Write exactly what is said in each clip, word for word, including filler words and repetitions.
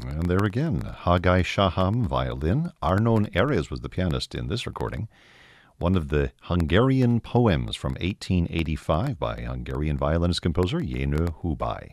And there again, Haggai Shaham, violin. Arnon Erez was the pianist in this recording. One of the Hungarian poems from eighteen eighty-five by Hungarian violinist-composer Jenő Hubay.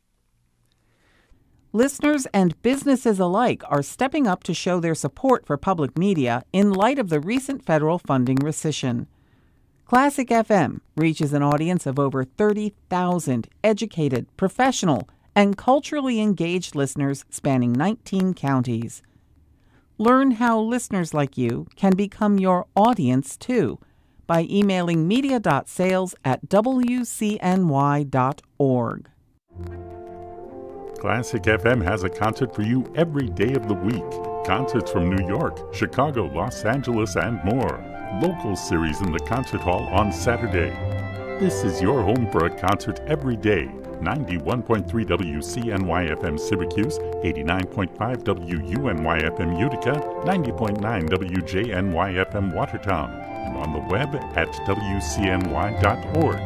Listeners and businesses alike are stepping up to show their support for public media in light of the recent federal funding rescission. Classic F M reaches an audience of over thirty thousand educated, professional, and culturally engaged listeners spanning nineteen counties. Learn how listeners like you can become your audience, too, by emailing media.sales at w c n y dot org. Classic F M has a concert for you every day of the week. Concerts from New York, Chicago, Los Angeles, and more. Local series in the concert hall on Saturday. This is your home for a concert every day. ninety-one point three W C N Y F M Syracuse, eighty-nine point five W U N Y F M Utica, ninety point nine W J N Y F M Watertown, and on the web at w c n y dot org.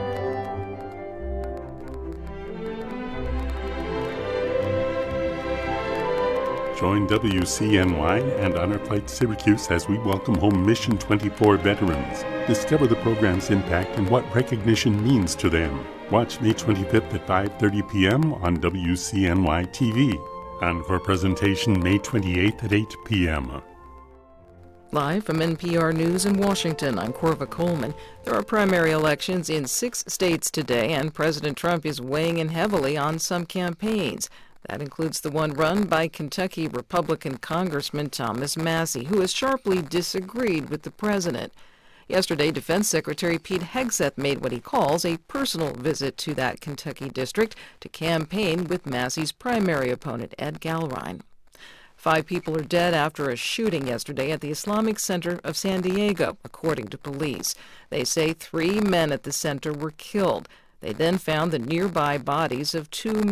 Join W C N Y and Honor Flight Syracuse as we welcome home Mission twenty-four veterans. Discover the program's impact and what recognition means to them. Watch May twenty-fifth at five thirty p.m. on W C N Y T V. Encore presentation May twenty-eighth at eight p.m. Live from N P R News in Washington, I'm Corva Coleman. There are primary elections in six states today, and President Trump is weighing in heavily on some campaigns. That includes the one run by Kentucky Republican Congressman Thomas Massie, who has sharply disagreed with the president. Yesterday, Defense Secretary Pete Hegseth made what he calls a personal visit to that Kentucky district to campaign with Massie's primary opponent, Ed Gallrein. Five people are dead after a shooting yesterday at the Islamic Center of San Diego, according to police. They say three men at the center were killed. They then found the nearby bodies of two